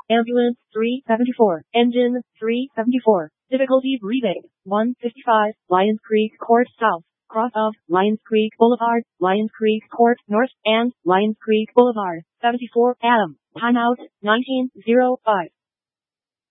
Ambulance 374. Engine 374. Difficulty breathing 155. Lions Creek Court South. Cross of Lions Creek Boulevard, Lions Creek Court North, and Lions Creek Boulevard. 74 Adam. Timeout 19:05.